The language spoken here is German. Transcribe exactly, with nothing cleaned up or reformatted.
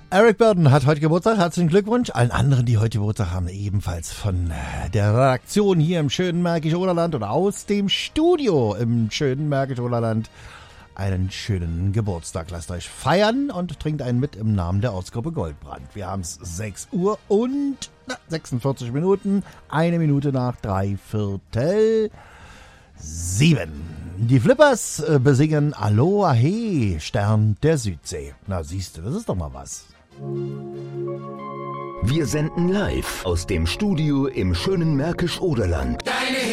Eric Burdon hat heute Geburtstag. Herzlichen Glückwunsch. Allen anderen, die heute Geburtstag haben, ebenfalls von der Redaktion hier im schönen Märkisch-Oderland oder aus dem Studio im schönen Märkisch-Oderland einen schönen Geburtstag. Lasst euch feiern und trinkt einen mit im Namen der Ortsgruppe Goldbrand. Wir haben es sechs Uhr und na, sechsundvierzig Minuten. Eine Minute nach drei Viertel sieben. Die Flippers äh, besingen Aloha He, Stern der Südsee. Na siehste, das ist doch mal was. Wir senden live aus dem Studio im schönen Märkisch-Oderland. Deine